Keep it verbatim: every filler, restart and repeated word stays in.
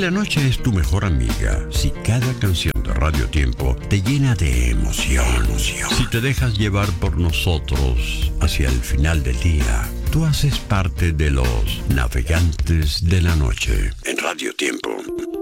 la noche es tu mejor amiga, si cada canción de Radio Tiempo te llena de emoción, emoción, si te dejas llevar por nosotros hacia el final del día, tú haces parte de los navegantes de la noche en Radio Tiempo.